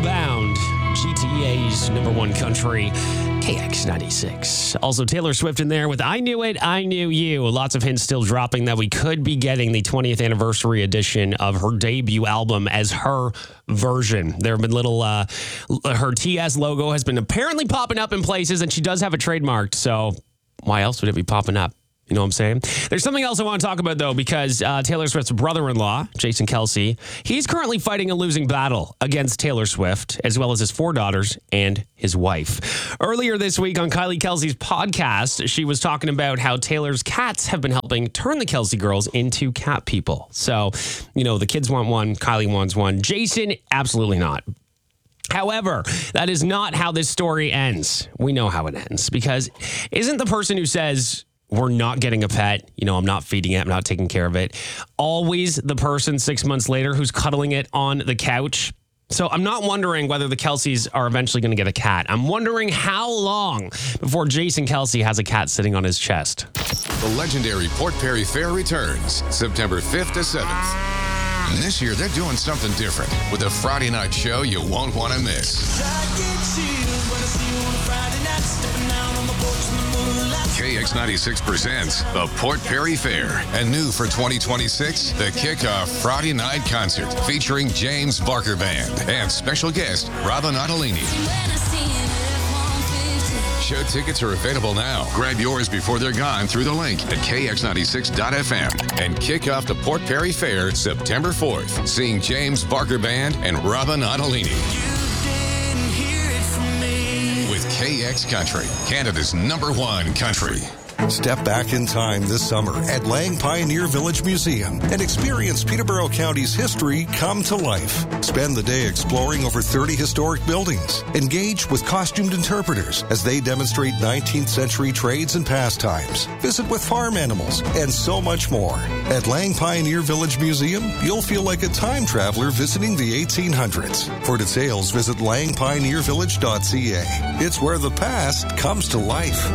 Abound, GTA's number one country, KX96. Also, Taylor Swift in there with I Knew It, I Knew You. Lots of hints still dropping that we could be getting the 20th anniversary edition of her debut album as her version. There have been her TS logo has been apparently popping up in places, and she does have it trademarked, so why else would it be popping up? You know what I'm saying? There's something else I want to talk about, though, because Taylor Swift's brother-in-law, Jason Kelce, he's currently fighting a losing battle against Taylor Swift, as well as his 4 daughters and his wife. Earlier this week on Kylie Kelce's podcast, she was talking about how Taylor's cats have been helping turn the Kelce girls into cat people. So, the kids want one, Kylie wants one. Jason, absolutely not. However, that is not how this story ends. We know how it ends, because isn't the person who says, we're not getting a pet, I'm not feeding it, I'm not taking care of it, always the person 6 months later who's cuddling it on the couch? So I'm not wondering whether the Kelces are eventually going to get a cat. I'm wondering how long before Jason Kelce has a cat sitting on his chest. The legendary Port Perry Fair returns September 5th to 7th. And this year, they're doing something different with a Friday night show you won't want to miss. KX96 presents the Port Perry Fair. And new for 2026, the Kickoff Friday Night Concert featuring James Barker Band and special guest Robin Ottolini. Show tickets are available now. Grab yours before they're gone through the link at kx96.fm and kick off the Port Perry Fair September 4th, seeing James Barker Band and Robin Ottolini. With KX Country, Canada's #1 country. Step back in time this summer at Lang Pioneer Village Museum and experience Peterborough County's history come to life. Spend the day exploring over 30 historic buildings. Engage with costumed interpreters as they demonstrate 19th century trades and pastimes. Visit with farm animals and so much more. At Lang Pioneer Village Museum, you'll feel like a time traveler visiting the 1800s. For details, visit langpioneervillage.ca. It's where the past comes to life.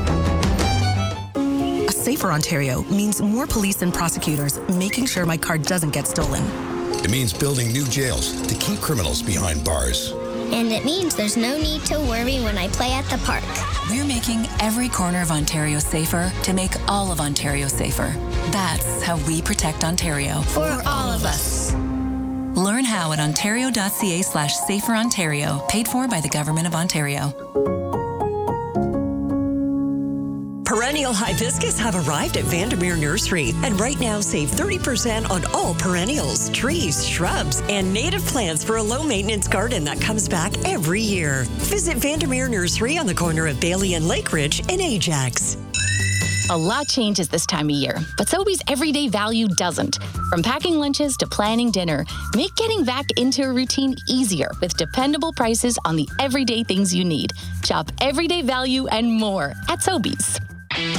Safer Ontario means more police and prosecutors making sure my car doesn't get stolen. It means building new jails to keep criminals behind bars. And it means there's no need to worry when I play at the park. We're making every corner of Ontario safer to make all of Ontario safer. That's how we protect Ontario. For all of us. Learn how at ontario.ca/saferontario, paid for by the Government of Ontario. Perennial hibiscus have arrived at Vandermeer Nursery. And right now, save 30% on all perennials, trees, shrubs, and native plants for a low-maintenance garden that comes back every year. Visit Vandermeer Nursery on the corner of Bailey and Lake Ridge in Ajax. A lot changes this time of year, but Sobeys everyday value doesn't. From packing lunches to planning dinner, make getting back into a routine easier with dependable prices on the everyday things you need. Shop everyday value and more at Sobeys.